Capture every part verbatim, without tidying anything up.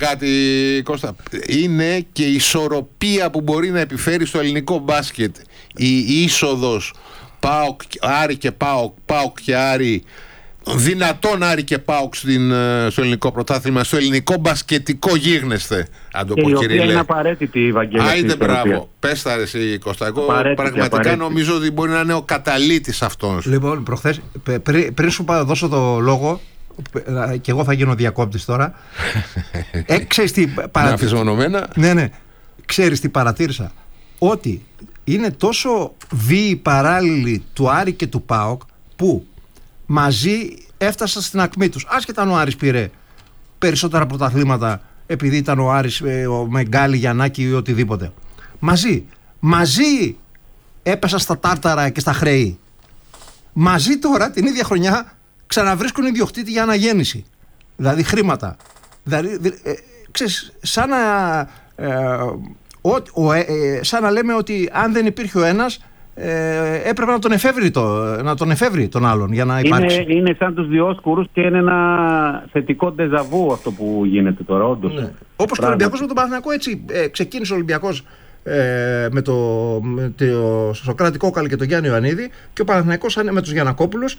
κάτι, Κώστα? Είναι και η ισορροπία που μπορεί να επιφέρει στο ελληνικό μπάσκετ η είσοδος ΠΑΟΚ, Άρη και ΠΑΟΚ, ΠΑΟΚ και Άρη, δυνατόν Άρη και ΠΑΟΚ στην, στο ελληνικό πρωτάθλημα, στο ελληνικό μπασκετικό γίγνεσθε, αν το πω, κύριε. Είναι απαραίτητη η Βαγγέλη. Άιντε, μπράβο. Πες τα ρε εσύ, Κώστα. Εγώ πραγματικά απαραίτητη. Νομίζω ότι μπορεί να είναι ο καταλήτης αυτός. Λοιπόν, προχθές, πριν, πριν σου δώσω το λόγο, και εγώ θα γίνω διακόπτης τώρα. ε, ξέρεις τι παρατήρησα. Ναι, ναι. Ξέρεις τι παρατήρησα? Ότι είναι τόσο βίαιοι παράλληλοι του Άρη και του ΠΑΟΚ που μαζί έφτασαν στην ακμή τους. Άσχετα αν ο Άρης πήρε περισσότερα πρωταθλήματα επειδή ήταν ο Άρης, ο Μεγκάλη, Γιαννάκη ή οτιδήποτε. Μαζί. Μαζί έπεσαν στα τάρταρα και στα χρέη. Μαζί τώρα την ίδια χρονιά ξαναβρίσκουν ιδιοκτήτη για αναγέννηση. Δηλαδή χρήματα. Δηλαδή, ε, ξέρεις, σαν να, ε, ο, ο, ε, ε, σαν να λέμε ότι αν δεν υπήρχε ο ένας, ε, έπρεπε να τον εφεύρει, το, να τον εφεύρει τον άλλον για να υπάρξει. Είναι, είναι σαν τους Διόσκουρους και είναι ένα θετικό ντεζαβού αυτό που γίνεται τώρα, όντως. Ναι. Όπως το Ολυμπιακός με τον Παναθηναϊκό, έτσι ε, ξεκίνησε ο Ολυμπιακός ε, με, το, με το Σοκράτη Κόκαλη και τον Γιάννη Ιωαννίδη, και ο Παναθηναϊκός με τους Γιαννακόπουλους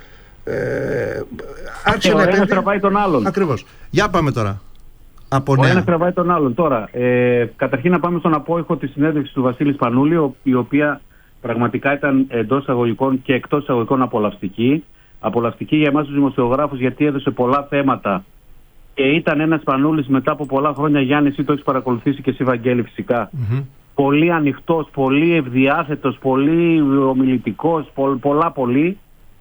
Ε, άρχισε να ένας τραβάει τον άλλον. Ακριβώς. Για πάμε τώρα. Από ο ένας τραβάει τον άλλον. Τώρα, ε, καταρχήν να πάμε στον απόϊχο της συνέντευξης του Βασίλη Σπανούλη, η οποία πραγματικά ήταν εντός εισαγωγικών και εκτός εισαγωγικών απολαυστική. Απολαυστική για εμάς τους δημοσιογράφους, γιατί έδωσε πολλά θέματα και ήταν ένας Σπανούλης μετά από πολλά χρόνια. Γιάννη, εσύ το έχεις παρακολουθήσει και εσύ, Βαγγέλη, φυσικά. Mm-hmm. Πολύ ανοιχτός, πολύ ευδιάθετος, πολύ ομιλητικός, πο, πολλά πολύ.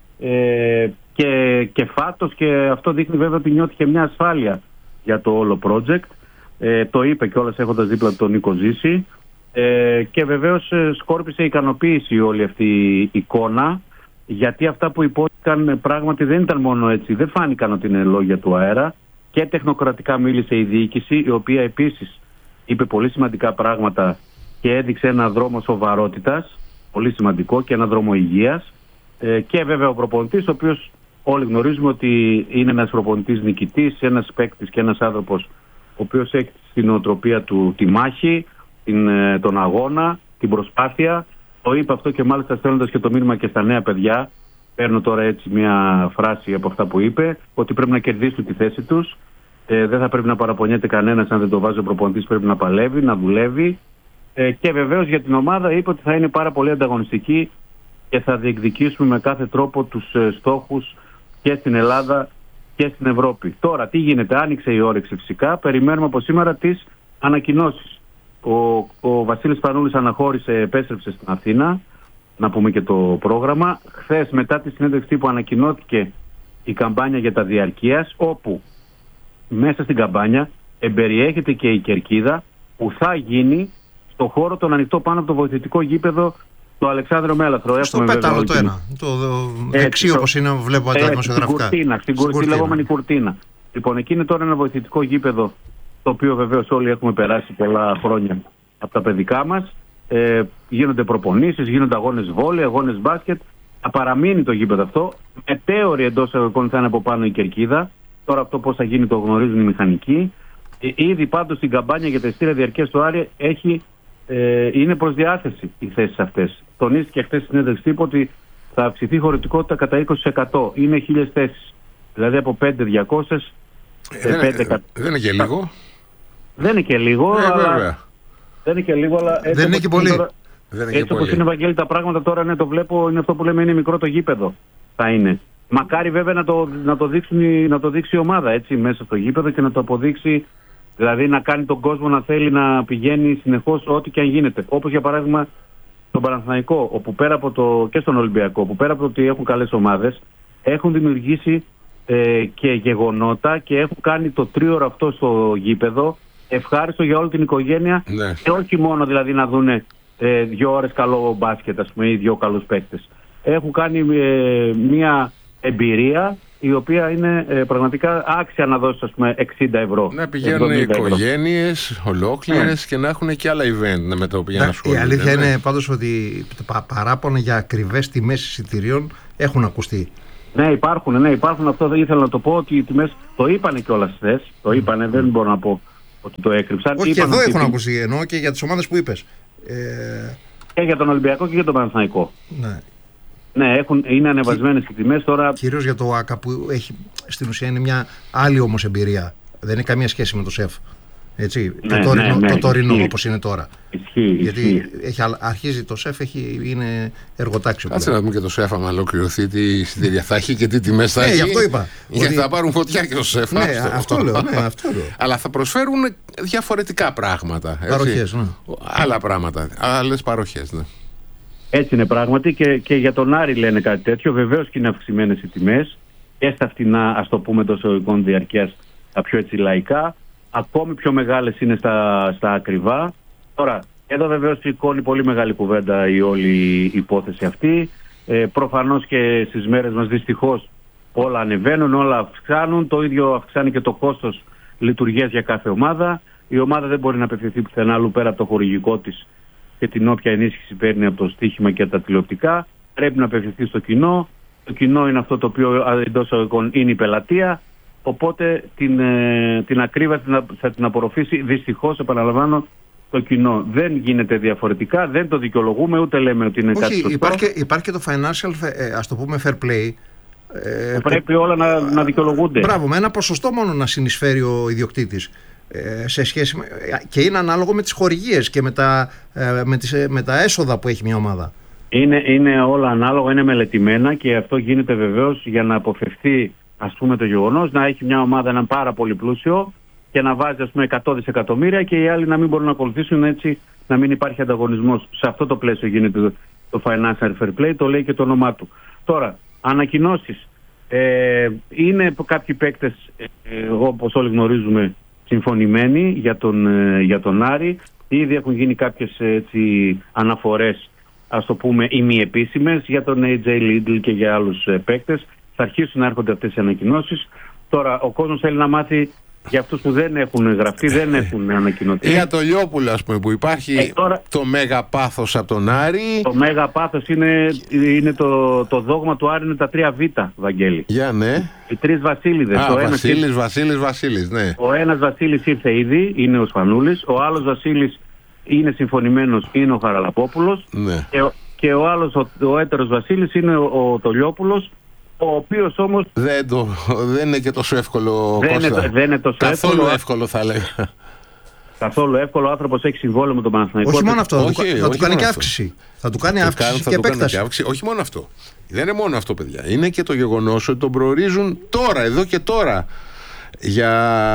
Ε, και, και φάτος, και αυτό δείχνει βέβαια ότι νιώθει και μια ασφάλεια για το όλο project. Ε, το είπε κιόλας έχοντας δίπλα τον Νίκο Ζήση, ε, και βεβαίως ε, σκόρπισε ικανοποίηση όλη αυτή η εικόνα, γιατί αυτά που υπόθηκαν πράγματι δεν ήταν μόνο έτσι, δεν φάνηκαν ότι είναι λόγια του αέρα, και τεχνοκρατικά μίλησε η διοίκηση, η οποία επίσης είπε πολύ σημαντικά πράγματα και έδειξε ένα δρόμο σοβαρότητας, πολύ σημαντικό, και ένα δρόμο υγείας. Ε, και βέβαια ο προπονητής, ο οποίος όλοι γνωρίζουμε ότι είναι ένας προπονητής νικητής, ένας παίκτης και ένας άνθρωπος ο οποίος έχει στην νοοτροπία του τη μάχη, την, τον αγώνα, την προσπάθεια. Το είπε αυτό και μάλιστα στέλνοντας και το μήνυμα και στα νέα παιδιά. Παίρνω τώρα έτσι μια φράση από αυτά που είπε, ότι πρέπει να κερδίσουν τη θέση τους. Ε, δεν θα πρέπει να παραπονιέται κανένας αν δεν το βάζει ο προπονητής, πρέπει να παλεύει, να δουλεύει. Ε, και βεβαίως για την ομάδα είπε ότι θα είναι πάρα πολύ ανταγωνιστική και θα διεκδικήσουμε με κάθε τρόπο τους ε, στόχους και στην Ελλάδα και στην Ευρώπη. Τώρα τι γίνεται? Άνοιξε η όρεξη φυσικά. Περιμένουμε από σήμερα τις ανακοινώσεις. Ο, ο Βασίλης Σπανούλης αναχώρησε, επέστρεψε στην Αθήνα, να πούμε και το πρόγραμμα. Χθες μετά τη συνέντευξη που ανακοινώθηκε η καμπάνια για τα διαρκείας, όπου μέσα στην καμπάνια εμπεριέχεται και η κερκίδα που θα γίνει στο χώρο τον ανοιχτό πάνω από το βοηθητικό γήπεδο το Αλεξάνδριο Μέλλαθρο. Στο πέταλο το ένα. Το δεξί, όπως είναι, βλέπω τα δημοσιογραφικά. Στην κουρτίνα, στην, στην, στην λεγόμενη κουρτίνα. Λοιπόν, εκεί είναι τώρα ένα βοηθητικό γήπεδο, το οποίο βεβαίως όλοι έχουμε περάσει πολλά χρόνια από τα παιδικά μας. Ε, γίνονται προπονήσεις, γίνονται αγώνες βόλεϊ, αγώνες μπάσκετ. Θα παραμείνει το γήπεδο αυτό. Μετέωρη εντός ευρωπαϊκών θα είναι από πάνω η κερκίδα. Τώρα αυτό πώς θα γίνει το γνωρίζουν οι μηχανικοί. Ε, ήδη πάντως στην καμπάνια για τα ειστήρια διαρκείας του Άρη έχει, ε, είναι προς διάθεση οι θέσεις αυτές. Τονίστηκε χθες στην συνέντευξη τύπου ότι θα αυξηθεί η χωρητικότητα κατά είκοσι τοις εκατό. Είναι χίλιες θέσεις. Δηλαδή από πέντε χιλιάδες διακόσιες. Ε, δεν, πέντε... δεν είναι και λίγο. Δεν είναι και λίγο, ε, αλλά... βέβαια. Δεν είναι και λίγο, αλλά... Δεν είναι και πολύ. Τώρα... Έτσι όπως είναι, Βαγγέλη, τα πράγματα τώρα, ναι, το βλέπω, είναι αυτό που λέμε, είναι μικρό το γήπεδο. Θα είναι. Μακάρι βέβαια να το, να το, δείξουν, να το δείξει η ομάδα έτσι μέσα στο γήπεδο και να το αποδείξει, δηλαδή να κάνει τον κόσμο να θέλει να πηγαίνει συνεχώς ό,τι και αν γίνεται. Όπως για παράδειγμα στον Παναθηναϊκό, όπου πέρα από το, και στον Ολυμπιακό, όπου πέρα από το ότι έχουν καλές ομάδες, έχουν δημιουργήσει ε, και γεγονότα και έχουν κάνει το τρίωρο αυτό στο γήπεδο ευχάριστο για όλη την οικογένεια, ναι. Και όχι μόνο δηλαδή να δούνε ε, δύο ώρες καλό μπάσκετ, ας πούμε, ή δύο καλούς παίκτες. Έχουν κάνει ε, μια εμπειρία η οποία είναι ε, πραγματικά άξια να δώσει, ας πούμε, εξήντα ευρώ. Να πηγαίνουν οι οικογένειες ολόκληρες, yeah. Και να έχουν και άλλα event με τα οποία να ασχολούνται. Η αλήθεια ναι. είναι πάντως ότι τα παράπονα για ακριβές τιμές εισιτηρίων έχουν ακουστεί. Ναι, υπάρχουν, ναι, υπάρχουν. Αυτό δεν ήθελα να το πω, ότι οι τιμές το είπανε κιόλας χθες. Το είπανε, mm. δεν μπορώ να πω ότι το έκρυψαν. Όχι, και εδώ ότι... έχουν ακουστεί, εννοώ και για τις ομάδες που είπες. Ε... Και για τον Ολυμπιακό και για τον Παναθηναϊκό. Ναι. Ναι, έχουν, είναι ανεβασμένες οι τιμές τώρα. Κυρίως για το ΆΚΑ που έχει, στην ουσία είναι μια άλλη όμως εμπειρία. Δεν έχει καμία σχέση με το ΣΕΦ. Έτσι, Ναι, το τωρινό, ναι, ναι, το τωρινό ισχύει. όπως είναι τώρα. Ισχύει, Γιατί ισχύει. έχει, αρχίζει το ΣΕΦ, έχει, είναι εργοτάξιο. Κάτσε να δούμε και το ΣΕΦ άμα ολοκληρωθεί, τι εισιτήρια θα έχει και τι τιμές θα Ναι, έχει. γι' αυτό είπα. Γιατί Ότι... θα πάρουν φωτιά και το ΣΕΦ. Ναι, άστο. αυτό λέω. Ναι, αυτό λέω. Αλλά θα προσφέρουν διαφορετικά πράγματα. Έτσι. Παροχές, ναι. Άλλα πράγματα. Άλλες παροχές, ναι. Έτσι είναι πράγματι και, και για τον Άρη λένε κάτι τέτοιο. Βεβαίως και είναι αυξημένες οι τιμές και στα φτηνά, ας το πούμε, των εισαγωγικών διαρκείας, τα πιο έτσι λαϊκά. Ακόμη πιο μεγάλες είναι στα, στα ακριβά. Τώρα, εδώ βεβαίως σηκώνει πολύ μεγάλη κουβέντα η όλη υπόθεση αυτή. Ε, προφανώς και στις μέρες μας δυστυχώς όλα ανεβαίνουν, όλα αυξάνουν. Το ίδιο αυξάνει και το κόστος λειτουργίας για κάθε ομάδα. Η ομάδα δεν μπορεί να απευθυνθεί πουθενά άλλου πέρα από το χορηγικό της και την όποια ενίσχυση παίρνει από το στοίχημα και τα τηλεοπτικά. Πρέπει να απευθυνθεί στο κοινό. Το κοινό είναι αυτό το οποίο εντός εισαγωγικών είναι η πελατεία. Οπότε την, ε, την ακρίβεια θα την απορροφήσει δυστυχώς, επαναλαμβάνω, το κοινό. Δεν γίνεται διαφορετικά, δεν το δικαιολογούμε, ούτε λέμε ότι είναι Όχι, κάτι σωστό. Υπάρχει, υπάρχει και το financial, ε, ας το πούμε, fair play. Ε, Πρέπει όλα να, να δικαιολογούνται. Μπράβο, με ένα ποσοστό μόνο να συνεισφέρει ο ιδιοκτήτης. Ε, σε σχέση με, και είναι ανάλογο με τις χορηγίες και με τα, ε, με, τις, με τα έσοδα που έχει μια ομάδα. Είναι, είναι όλα ανάλογα, είναι μελετημένα και αυτό γίνεται βεβαίως για να αποφευθεί, ας πούμε, το γεγονός να έχει μια ομάδα έναν πάρα πολύ πλούσιο και να βάζει, ας πούμε, εκατό δισεκατομμύρια και οι άλλοι να μην μπορούν να ακολουθήσουν, έτσι να μην υπάρχει ανταγωνισμός. Σε αυτό το πλαίσιο γίνεται το, το financial fair play, το λέει και το όνομά του. Τώρα, ανακοινώσεις. Ε, είναι κάποιοι παίκτες, ε, όπως όλοι γνωρίζουμε, συμφωνημένοι για τον, ε, για τον Άρη. Ήδη έχουν γίνει κάποιες έτσι, αναφορές, ας το πούμε, ημιεπίσημες για τον έι τζέι Lidl και για άλλους ε, παίκτες. Θα αρχίσουν να έρχονται αυτές οι ανακοινώσεις. Τώρα, ο κόσμος θέλει να μάθει για αυτούς που δεν έχουν γραφτεί, δεν έχουν ανακοινωθεί. Για το Λιόπουλο, ας πούμε, που υπάρχει ε, τώρα, το μέγα πάθος από τον Άρη. Το μέγα πάθος είναι, είναι το, το δόγμα του Άρη, είναι τα τρία Β, Βαγγέλη. Για ναι. Οι τρεις Βασίλειδες. Α, ο ένας Βασίλης, ήρθε, Βασίλης, Βασίλης, ναι. Ο ένας Βασίλης ήρθε ήδη, είναι ο Σπανούλης. Ο άλλος Βασίλης είναι συμφωνημένος, είναι ο Χαραλαπόπουλος. Ναι. Και, και ο άλλος, ο, ο έτερος Βασίλης, είναι ο, ο Τολιόπουλος, ο οποίος όμως Δεν, το, δεν είναι και τόσο εύκολο, δεν Κώστα. είναι, δεν είναι τόσο Καθόλου εύκολο. εύκολο, θα λέγα. Καθόλου εύκολο. Ο άνθρωπος έχει συμβόλαιο με τον Παναθηναϊκό. Όχι μόνο αυτό, όχι, θα, του, όχι θα του κάνει μόνο και αυτό. αύξηση. Θα του κάνει Θα αύξηση του και κάνουν επέκταση. και αύξηση. Όχι μόνο αυτό. Δεν είναι μόνο αυτό, παιδιά. Είναι και το γεγονός ότι τον προορίζουν τώρα, εδώ και τώρα, για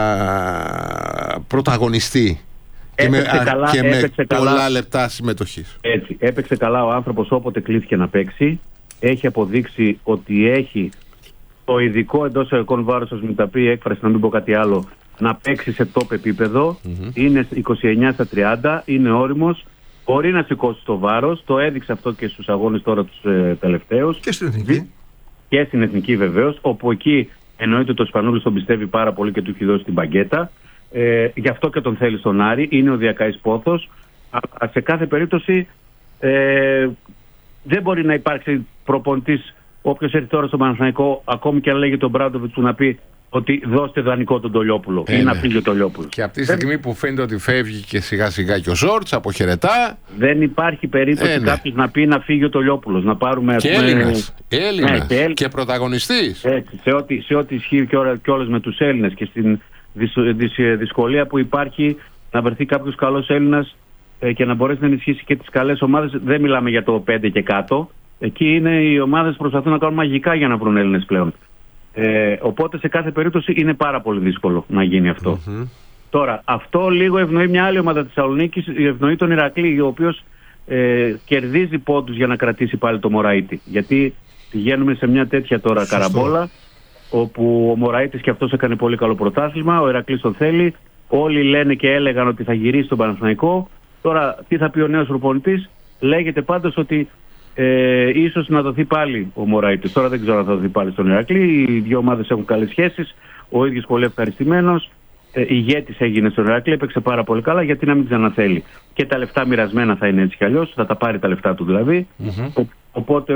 πρωταγωνιστή. Και με, Έπαιξε καλά, και με έπαιξε πολλά καλά. λεπτά συμμετοχής. Έτσι, έπαιξε καλά ο άνθρωπος όποτε κλήθηκε να παίξει. Έχει αποδείξει ότι έχει το ειδικό εντός εικόν βάρος, ως με τα πει η έκφραση, να μην πω κάτι άλλο, να παίξει σε top επίπεδο. Mm-hmm. Είναι είκοσι εννιά στα τριάντα, είναι όριμος, μπορεί να σηκώσει το βάρος. Το έδειξε αυτό και στους αγώνες τώρα τους ε, τελευταίους. Και στην εθνική. Και στην εθνική βεβαίως, όπου εκεί εννοείται ότι ο Σπανούλης τον πιστεύει πάρα πολύ και του έχει δώσει την μπαγκέτα. Ε, γι' αυτό και τον θέλει στον Άρη, είναι ο διακαής πόθος. Α, σε κάθε περίπτωση ε, δεν μπορεί να υπάρξει προπονητής, όποιος έρθει τώρα στον Παναθηναϊκό, ακόμη και αν λέγει τον Μπράντοβιτς, να πει ότι δώστε δανεικό τον Τολιόπουλο Ε, ή ναι. να φύγει ο Τολιόπουλο. Και από τη στιγμή που φαίνεται ότι φεύγει και σιγά σιγά και ο Ζόρτς, αποχαιρετά. Δεν υπάρχει περίπτωση Ε, ναι. κάποιος να πει να φύγει ο Τολιόπουλος. Να πάρουμε, ας Και πούμε, Έλληνας. Έλληνας. Ναι, και Έλλη- Και πρωταγωνιστής. Έτσι, σε ό,τι, σε ό,τι ισχύει και όλες με τους Έλληνες και στην δυσ, δυσ, δυσκολία που υπάρχει να βρεθεί κάποιος καλός Έλληνας ε, και να μπορέσει να ενισχύσει και τις καλές ομάδες. Δεν μιλάμε για το πέντε και κάτω. Εκεί είναι οι ομάδες που προσπαθούν να κάνουν μαγικά για να βρουν Έλληνες πλέον. Ε, οπότε σε κάθε περίπτωση είναι πάρα πολύ δύσκολο να γίνει αυτό. Mm-hmm. Τώρα, αυτό λίγο ευνοεί μια άλλη ομάδα της Θεσσαλονίκης, ευνοεί τον Ηρακλή, ο οποίος ε, κερδίζει πόντους για να κρατήσει πάλι το Μωραΐτη. Γιατί πηγαίνουμε σε μια τέτοια τώρα Σωστό. καραμπόλα, όπου ο Μωραΐτης και αυτός έκανε πολύ καλό πρωτάθλημα, ο Ηρακλής τον θέλει, όλοι λένε και έλεγαν ότι θα γυρίσει στον Παναθηναϊκό. Τώρα, τι θα πει ο νέος προπονητής? Λέγεται πάντως ότι ε, ίσως να δοθεί πάλι ο Μωραΐτης. Τώρα δεν ξέρω αν θα δοθεί πάλι στον Ηρακλή. Οι δύο ομάδες έχουν καλές σχέσεις. Ο ίδιος πολύ ευχαριστημένος. Ε, ηγέτης έγινε στον Ηρακλή, έπαιξε πάρα πολύ καλά. Γιατί να μην ξαναθέλει? Και τα λεφτά μοιρασμένα θα είναι έτσι κι αλλιώς. Θα τα πάρει τα λεφτά του δηλαδή. Mm-hmm. Ο, οπότε όλα καλά. Ε, αυτά για τον, για τον Άρη.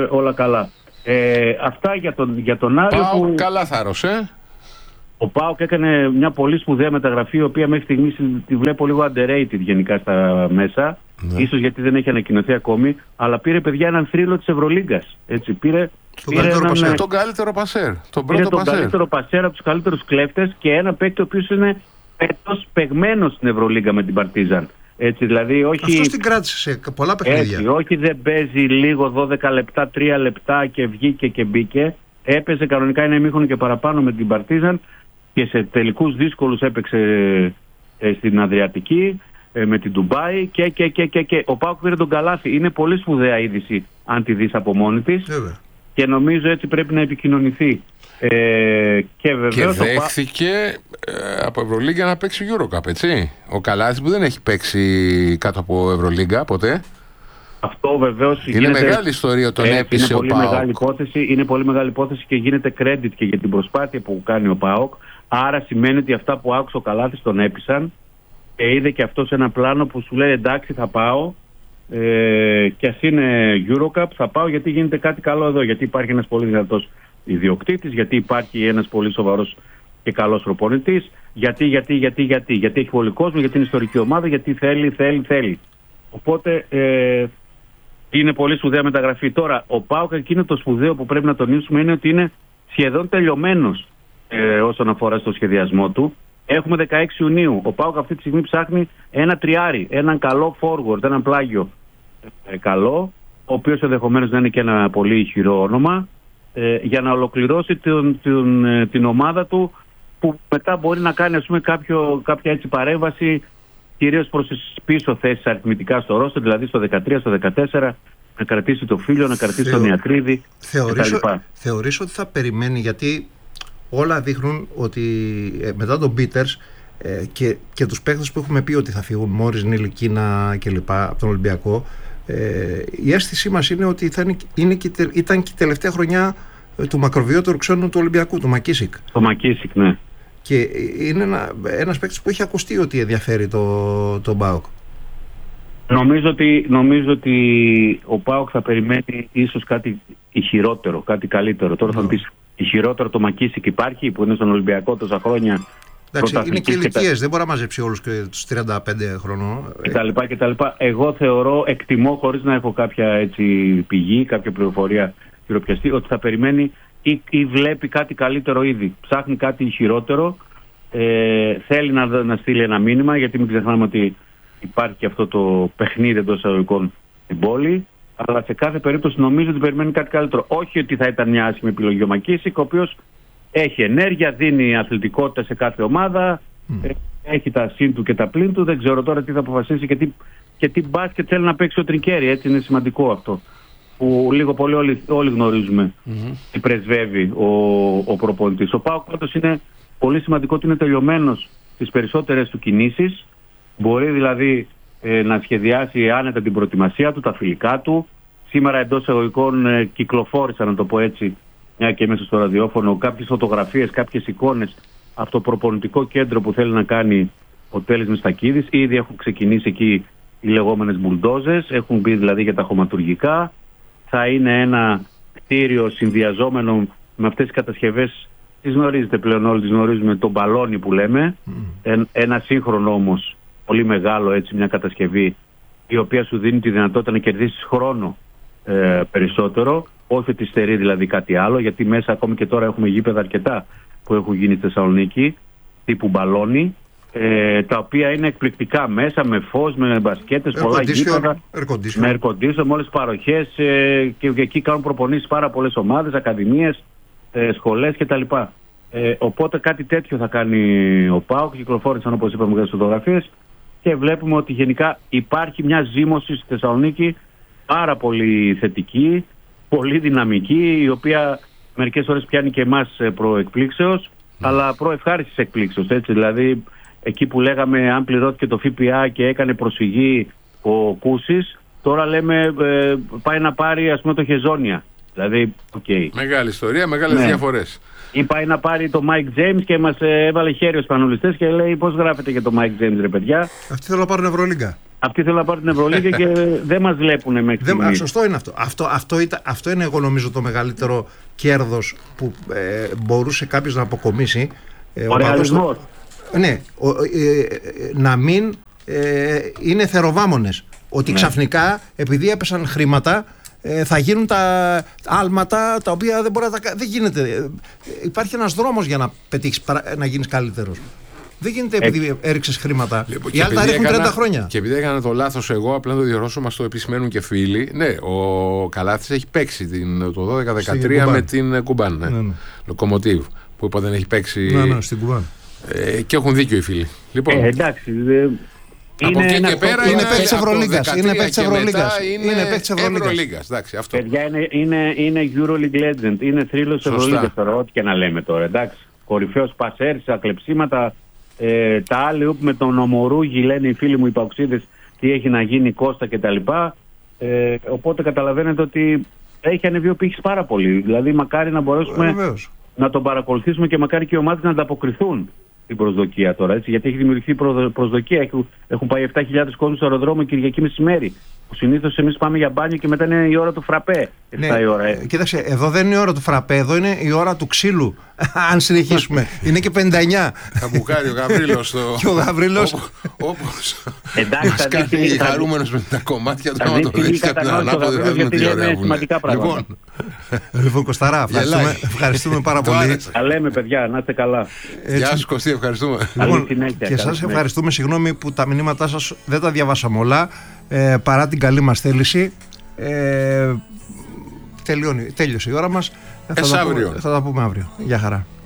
Πάω Που... καλά θάρρος, ε. Ο ΠΑΟΚ έκανε μια πολύ σπουδαία μεταγραφή, η οποία μέχρι στιγμής τη βλέπω λίγο underrated γενικά στα μέσα. Ναι. Ίσως γιατί δεν έχει ανακοινωθεί ακόμη, αλλά πήρε, παιδιά, έναν θρύλο της Ευρωλίγκας. Έτσι, πήρε, τον, πήρε καλύτερο έναν, τον καλύτερο πασέρ. Τον πήρε πρώτο τον πασέρ. καλύτερο πασέρ από τους καλύτερους κλέφτες και ένα παίκτη ο οποίος είναι πέτος παιγμένος στην Ευρωλίγκα με την Παρτίζαν. Έτσι, δηλαδή, όχι... Αυτός την κράτησε σε πολλά παιχνίδια. Έτσι, όχι δεν παίζει λίγο δώδεκα λεπτά, τρία λεπτά και βγήκε και μπήκε. Έπαιζε κανονικά ένα ημίχρονο και παραπάνω με την Παρτίζαν και σε τελικούς δύσκολους έπαιξε ε, στην Αδριατική, ε, με την Ντουμπάι και, και, και, και, και. Ο ΠΑΟΚ πήρε τον καλάθι. Είναι πολύ σπουδαία είδηση αν τη δεις από μόνη της. Βέβαια. Και νομίζω έτσι πρέπει να επικοινωνηθεί. Ε, και βεβαίως και δέχθηκε πα... ε, από Ευρωλίγκα να παίξει EuroCup, έτσι. Ο Καλάθης που δεν έχει παίξει κάτω από Ευρωλίγκα ποτέ. Αυτό βεβαίως είναι γίνεται... μεγάλη ιστορία, τον ε, έπεισε ο ΠΑΟΚ. Μεγάλη υπόθεση, είναι πολύ μεγάλη υπόθεση και γίνεται credit και για την προσπάθεια που κάνει ο ΠΑΟΚ. Άρα σημαίνει ότι αυτά που άκουσε ο Καλάθης τον έπεισαν και είδε και αυτός ένα πλάνο που σου λέει εντάξει θα πάω ε, και ας είναι EuroCup θα πάω γιατί γίνεται κάτι καλό εδώ, γιατί υπάρχει ένας πολύ δυνατός ιδιοκτήτης, γιατί υπάρχει ένας πολύ σοβαρός και καλός προπονητής, γιατί, γιατί, γιατί, γιατί, γιατί έχει πολύ κόσμο, γιατί είναι ιστορική ομάδα, γιατί θέλει, θέλει, θέλει. Οπότε ε, είναι πολύ σπουδαία μεταγραφή. Τώρα, ο ΠΑΟΚ, εκείνο το σπουδαίο που πρέπει να τονίσουμε είναι ότι είναι σχεδόν τελειωμένος ε, όσον αφορά στο σχεδιασμό του. Έχουμε δεκαέξι Ιουνίου. Ο ΠΑΟΚ αυτή τη στιγμή ψάχνει ένα τριάρι, έναν καλό forward, έναν πλάγιο ε, καλό, ο οποίος ενδεχομένως να είναι και ένα πολύ ισχυρό όνομα, ε, για να ολοκληρώσει την, την, την ομάδα του, που μετά μπορεί να κάνει, ας πούμε, κάποιο, κάποια έτσι παρέμβαση κυρίως προς τις πίσω θέσεις αριθμητικά στο ρόστερ, δηλαδή στο δεκατρία, στο δεκατέσσερα, να κρατήσει το Φίλιο, να κρατήσει Θεω... τον Ιατρίδη θεωρήσω, θεωρήσω ότι θα περιμένει, γιατί όλα δείχνουν ότι ε, μετά τον Πίτερς ε, και, και τους παίκτες που έχουμε πει ότι θα φύγουν, Μόρις, Νίλη, Κίνα κλπ. Από τον Ολυμπιακό, ε, η αίσθησή μας είναι ότι θα είναι, είναι και, ήταν και η τελευταία χρονιά ε, του μακροβιότερου ξένου του Ολυμπιακού, του Μακίσικ. Το Μακίσικ, ναι. Και είναι ένα, ένας παίκτης που έχει ακουστεί ότι ενδιαφέρει το, το ΠΑΟΚ. Νομίζω ότι, νομίζω ότι ο ΠΑΟΚ θα περιμένει ίσως κάτι ισχυρότερο, κάτι καλύτερο. Τώρα θα μου πεις, ισχυρότερο το Μακίσικ υπάρχει, που είναι στον Ολυμπιακό τόσα χρόνια. Εντάξει, είναι και ηλικίες, τα... δεν μπορεί να μαζέψει όλους και τους τριάντα πέντε χρονών. κτλ. Εγώ θεωρώ, εκτιμώ, χωρίς να έχω κάποια έτσι πηγή, κάποια πληροφορία χειροπιαστή, ότι θα περιμένει ή, ή βλέπει κάτι καλύτερο ήδη. Ψάχνει κάτι ισχυρότερο. Ε, θέλει να, να στείλει ένα μήνυμα, γιατί μην ξεχνάμε ότι υπάρχει και αυτό το παιχνίδι εντός εισαγωγικών στην πόλη. Αλλά σε κάθε περίπτωση νομίζω ότι περιμένει κάτι καλύτερο. Όχι ότι θα ήταν μια άσχημη επιλογή ο Μακίσικ, ο οποίος έχει ενέργεια, δίνει αθλητικότητα σε κάθε ομάδα, mm. έχει τα συν του και τα πλήν του. Δεν ξέρω τώρα τι θα αποφασίσει και τι, και τι μπάσκετ θέλει να παίξει ο Τρικέρι. Έτσι είναι σημαντικό αυτό, που λίγο πολύ όλοι, όλοι γνωρίζουμε mm-hmm. τι πρεσβεύει ο, ο προπονητής. Ο ΠΑΟΚ πάντως είναι πολύ σημαντικό ότι είναι τελειωμένος στις περισσότερες του κινήσεις. Μπορεί δηλαδή ε, να σχεδιάσει άνετα την προετοιμασία του, τα φιλικά του. Σήμερα εντός εισαγωγικών ε, κυκλοφόρησαν, να το πω έτσι, μια και μέσα στο ραδιόφωνο, κάποιες φωτογραφίες, κάποιες εικόνες από το προπονητικό κέντρο που θέλει να κάνει ο Τέλης Μιστακίδης. Ήδη έχουν ξεκινήσει εκεί οι λεγόμενες μπουλντόζες, έχουν μπει δηλαδή για τα χωματουργικά. Θα είναι ένα κτίριο συνδυαζόμενο με αυτές τις κατασκευές, τις γνωρίζετε πλέον όλοι, τις γνωρίζουμε, το μπαλόνι που λέμε. Mm. Ένα σύγχρονο όμως, πολύ μεγάλο έτσι, μια κατασκευή η οποία σου δίνει τη δυνατότητα να κερδίσεις χρόνο ε, περισσότερο, όχι ότι στερεί δηλαδή κάτι άλλο, γιατί μέσα ακόμη και τώρα έχουμε γήπεδα αρκετά που έχουν γίνει στη Θεσσαλονίκη, τύπου μπαλόνι, ε, τα οποία είναι εκπληκτικά μέσα, με φως, με μπασκέτες, πολλά γήπεδα, με air condition, με όλες τις παροχές, ε, και εκεί κάνουν προπονήσεις πάρα πολλές ομάδες, ακαδημίες, ε, σχολές κτλ. Ε, οπότε κάτι τέτοιο θα κάνει ο ΠΑΟΚ. Κυκλοφόρησαν, όπως είπαμε, για τις φωτογραφίες και βλέπουμε ότι γενικά υπάρχει μια ζήμωση στη Θεσσαλονίκη πάρα πολύ θετική, πολύ δυναμική, η οποία μερικές φορές πιάνει και εμάς προεκπλήξεως, mm. αλλά προευχάριστης εκπλήξεως, έτσι. Δηλαδή, εκεί που λέγαμε αν πληρώθηκε το ΦΠΑ και έκανε προσφυγή ο Κούσης, τώρα λέμε ε, πάει να πάρει, ας πούμε, το Χεζόνια. Δηλαδή, okay. Μεγάλη ιστορία, μεγάλες ναι. διαφορές. Ή πάει να πάρει το Mike James και μας ε, έβαλε χέρι ως πανολιστές και λέει πώς γράφετε για το Mike James, ρε παιδιά. Αυτοί θέλουν να πάρουν Ευρωλίγκα. Αυτοί θέλουν να πάρουν την Ευρωλίγκα και δεν μας βλέπουν μέχρι στιγμή. Σωστό είναι αυτό. Αυτό, αυτό, ήταν, αυτό είναι, εγώ νομίζω, το μεγαλύτερο κέρδος που ε, μπορούσε κάποιος να αποκομίσει. Ο ρεαλισμός. Ναι, ο, ε, να μην ε, είναι θεροβάμονες. Ότι ναι. ξαφνικά, επειδή έπεσαν χρήματα, ε, θα γίνουν τα άλματα τα οποία δεν μπορεί να τα... Δεν γίνεται. Υπάρχει ένας δρόμος για να πετύχεις, να γίνεις καλύτερος. Δεν γίνεται επειδή έριξες χρήματα. Λοιπόν, οι άλλοι τα ρίχνουν τριάντα χρόνια. Και επειδή έκανα το λάθος εγώ, απλά να το διορθώσω, μας το επισημαίνουν και φίλοι. Ναι, ο Καλάθης έχει παίξει την, το δώδεκα δεκατρία με την Κουμπάν. Ναι. Ναι, ναι. Λοκομοτίβ, που είπα δεν έχει παίξει. Ναι, ναι, στην Κουμπάν. Ε, και έχουν δίκιο οι φίλοι. Λοιπόν, ε, εντάξει. Δε... Από εκεί και πέρα είναι παίκτης Ευρωλίγκας. Είναι παίκτης Ευρωλίγκας. Είναι παίκτης Ευρωλίγκας. Παιδιά, είναι, είναι, είναι EuroLeague Legend. Είναι θρύλος Ευρωλίγκας τώρα, ό,τι και να λέμε τώρα. Εντάξει. Κορυφαίος πασέρ, ακλεψίματα. Ε, τα άλλη με τον Ομορούγη, λένε οι φίλοι μου οι παοξίδες, τι έχει να γίνει, Κώστα κτλ. Ε, οπότε καταλαβαίνετε ότι έχει ανεβεί ο πύχης πάρα πολύ. Δηλαδή, μακάρι να μπορέσουμε ε, να τον παρακολουθήσουμε και μακάρι και οι ομάδες να ανταποκριθούν την προσδοκία τώρα. Έτσι, γιατί έχει δημιουργηθεί προσδοκία. Έχουν, έχουν πάει επτά χιλιάδες κόσμους στο αεροδρόμιο Κυριακή μεσημέρι. Που συνήθως εμείς πάμε για μπάνιο και μετά είναι η ώρα του φραπέ. Ναι, η ώρα, ε. Κοίταξε, εδώ δεν είναι η ώρα του φραπέ, εδώ είναι η ώρα του ξύλου. Αν συνεχίσουμε. Είναι και πενήντα εννιά. Θα μπουκάρει ο Γαβρίλος. Το... Και ο Γαβρίλος. Όπως μας κάνει χαρούμενος με τα κομμάτια του. Θα το δείξει από την ανάποδη, θα δούμε τι ωραία που είναι. Λοιπόν, λοιπόν Κωσταρά, ευχαριστούμε πάρα πολύ. Τα λέμε παιδιά, να είστε καλά. Γεια σου Κωστή, ευχαριστούμε. Και εσάς ευχαριστούμε, συγγνώμη που τα μηνύματά σας δεν τα διαβάσαμε όλα. Ε, παρά την καλή μας θέληση, ε, τελειώνει, τέλειωσε η ώρα μας. Θα, τα πούμε, θα τα πούμε αύριο. Γεια χαρά.